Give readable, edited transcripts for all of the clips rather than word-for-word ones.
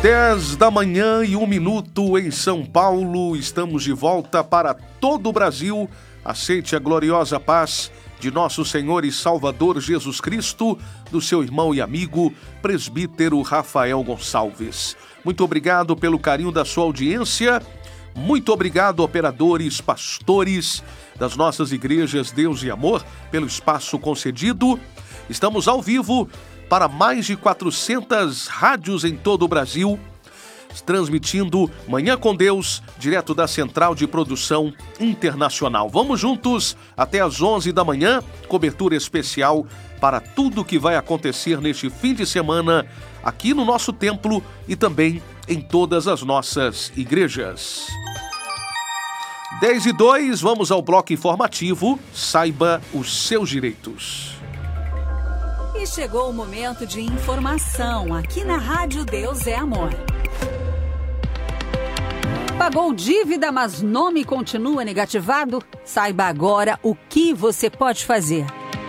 10h01 em São Paulo. Estamos de volta para todo o Brasil. Aceite a gloriosa paz de nosso Senhor e Salvador Jesus Cristo, do seu irmão e amigo, presbítero Rafael Gonçalves. Muito obrigado pelo carinho da sua audiência. Muito obrigado, operadores, pastores das nossas igrejas Deus e Amor, pelo espaço concedido. Estamos ao vivo para mais de 400 rádios em todo o Brasil, transmitindo Manhã com Deus, direto da Central de Produção Internacional. Vamos juntos até às 11 da manhã, cobertura especial para tudo que vai acontecer neste fim de semana aqui no nosso templo e também em todas as nossas igrejas. 10h02, vamos ao bloco informativo. Saiba os seus direitos. E chegou o momento de informação aqui na Rádio Deus é Amor. Pagou dívida, mas nome continua negativado? Saiba agora o que você pode fazer.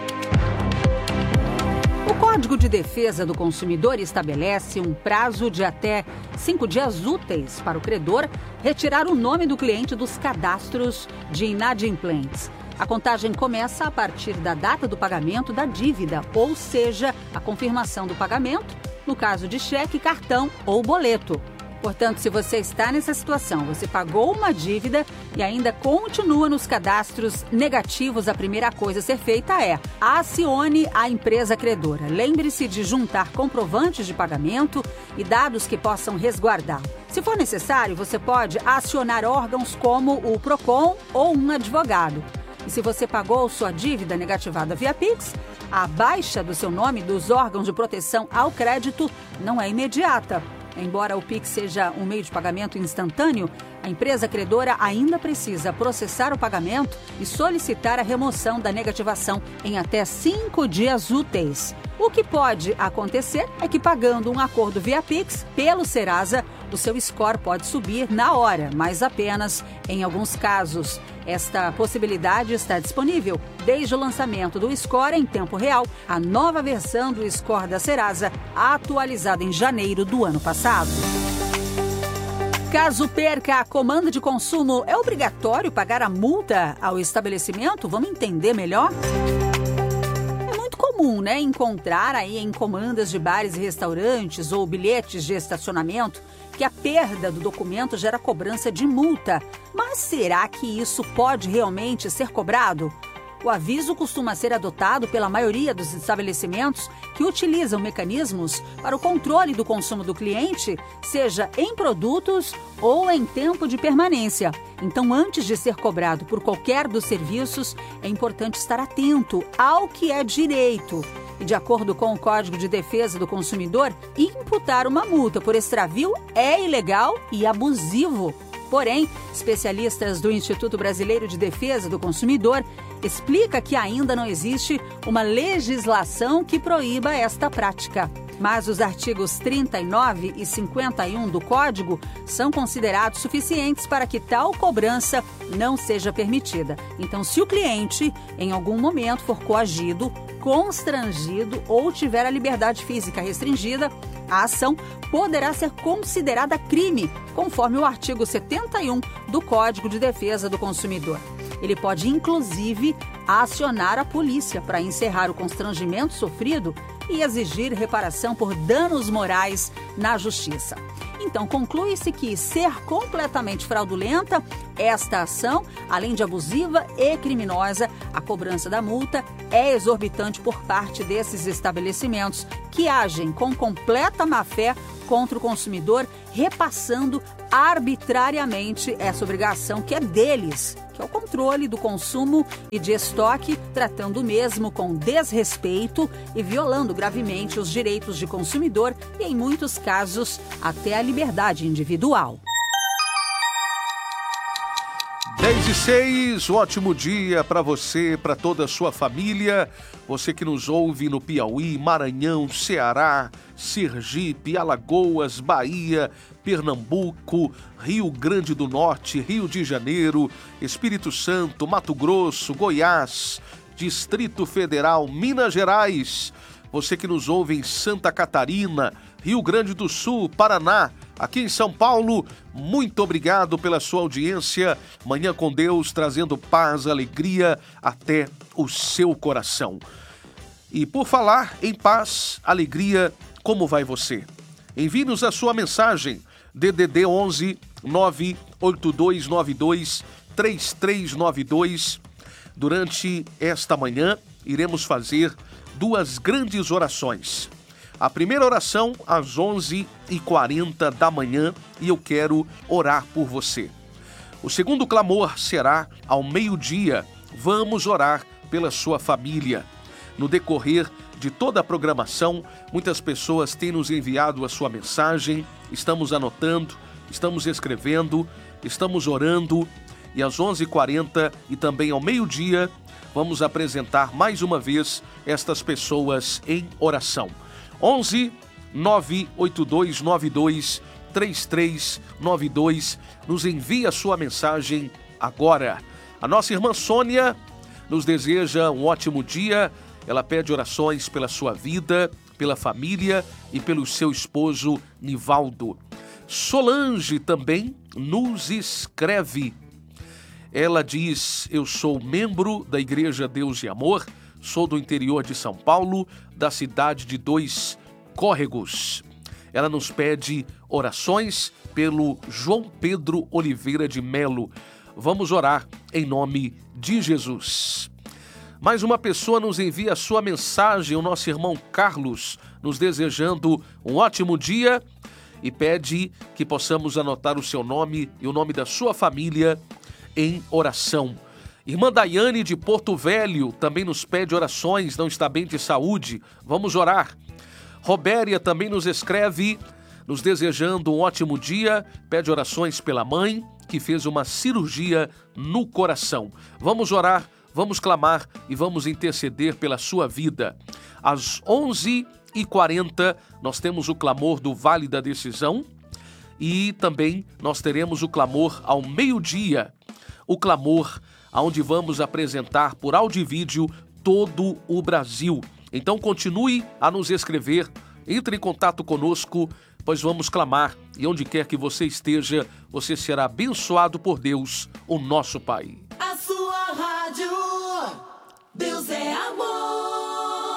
O Código de Defesa do Consumidor estabelece um prazo de até 5 dias úteis para o credor retirar o nome do cliente dos cadastros de inadimplentes. A contagem começa a partir da data do pagamento da dívida, ou seja, a confirmação do pagamento, no caso de cheque, cartão ou boleto. Portanto, se você está nessa situação, você pagou uma dívida e ainda continua nos cadastros negativos, a primeira coisa a ser feita é acione a empresa credora. Lembre-se de juntar comprovantes de pagamento e dados que possam resguardá-lo. Se for necessário, você pode acionar órgãos como o PROCON ou um advogado. E se você pagou sua dívida negativada via Pix, a baixa do seu nome dos órgãos de proteção ao crédito não é imediata. Embora o Pix seja um meio de pagamento instantâneo, a empresa credora ainda precisa processar o pagamento e solicitar a remoção da negativação em até 5 dias úteis. O que pode acontecer é que, pagando um acordo via Pix pelo Serasa, o seu score pode subir na hora, mas apenas em alguns casos. Esta possibilidade está disponível desde o lançamento do Score em tempo real, a nova versão do Score da Serasa, atualizada em janeiro do ano passado. Caso perca a comanda de consumo, é obrigatório pagar a multa ao estabelecimento? Vamos entender melhor? É muito comum, encontrar aí em comandas de bares e restaurantes ou bilhetes de estacionamento que a perda do documento gera cobrança de multa. Mas será que isso pode realmente ser cobrado? O aviso costuma ser adotado pela maioria dos estabelecimentos que utilizam mecanismos para o controle do consumo do cliente, seja em produtos ou em tempo de permanência. Então, antes de ser cobrado por qualquer dos serviços, é importante estar atento ao que é direito. E, de acordo com o Código de Defesa do Consumidor, imputar uma multa por extravio é ilegal e abusivo. Porém, especialistas do Instituto Brasileiro de Defesa do Consumidor explicam que ainda não existe uma legislação que proíba esta prática. Mas os artigos 39 e 51 do Código são considerados suficientes para que tal cobrança não seja permitida. Então, se o cliente, em algum momento, for coagido, constrangido ou tiver a liberdade física restringida, a ação poderá ser considerada crime, conforme o artigo 71 do Código de Defesa do Consumidor. Ele pode, inclusive, acionar a polícia para encerrar o constrangimento sofrido e exigir reparação por danos morais na justiça. Então, conclui-se que ser completamente fraudulenta esta ação, além de abusiva e criminosa, a cobrança da multa é exorbitante por parte desses estabelecimentos que agem com completa má-fé contra o consumidor, repassando arbitrariamente essa obrigação que é deles, que é o controle do consumo e de estoque, tratando o mesmo com desrespeito e violando gravemente os direitos de consumidor e, em muitos casos, até a liberdade individual. 10h06, um ótimo dia para você, para toda a sua família. Você que nos ouve no Piauí, Maranhão, Ceará, Sergipe, Alagoas, Bahia, Pernambuco, Rio Grande do Norte, Rio de Janeiro, Espírito Santo, Mato Grosso, Goiás, Distrito Federal, Minas Gerais. Você que nos ouve em Santa Catarina, Rio Grande do Sul, Paraná, Aqui em São Paulo, muito obrigado pela sua audiência. Manhã com Deus, trazendo paz, alegria até o seu coração. E por falar em paz, alegria, como vai você? Envie-nos a sua mensagem, DDD 11 98292 3392. Durante esta manhã, iremos fazer 2 grandes orações. A primeira oração às 11h40 da manhã e eu quero orar por você. O segundo clamor será ao meio-dia. Vamos orar pela sua família. No decorrer de toda a programação, muitas pessoas têm nos enviado a sua mensagem, estamos anotando, estamos escrevendo, estamos orando e às 11h40 e também ao meio-dia vamos apresentar mais uma vez estas pessoas em oração. 11 98292 3392. Nos envie a sua mensagem agora. A nossa irmã Sônia nos deseja um ótimo dia. Ela pede orações pela sua vida, pela família e pelo seu esposo Nivaldo. Solange também nos escreve. Ela diz: eu sou membro da Igreja Deus e Amor, sou do interior de São Paulo, da cidade de Dois Córregos. Ela nos pede orações pelo João Pedro Oliveira de Melo. Vamos orar em nome de Jesus. Mais uma pessoa nos envia a sua mensagem, o nosso irmão Carlos, nos desejando um ótimo dia e pede que possamos anotar o seu nome e o nome da sua família em oração. Irmã Daiane de Porto Velho também nos pede orações, não está bem de saúde. Vamos orar. Robéria também nos escreve, nos desejando um ótimo dia, pede orações pela mãe, que fez uma cirurgia no coração. Vamos orar, vamos clamar e vamos interceder pela sua vida. Às 11h40 nós temos o clamor do Vale da Decisão e também nós teremos o clamor ao meio-dia, o clamor onde vamos apresentar por áudio e vídeo todo o Brasil. Então continue a nos escrever, entre em contato conosco, pois vamos clamar e onde quer que você esteja, você será abençoado por Deus, o nosso Pai. A sua rádio, Deus é amor.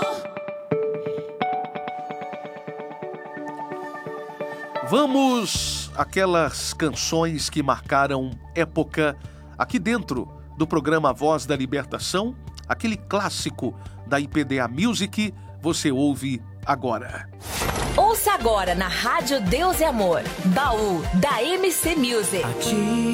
Vamos àquelas canções que marcaram época aqui dentro do programa Voz da Libertação, aquele clássico da IPDA Music, você ouve agora. Ouça agora na Rádio Deus é Amor, Baú da MC Music.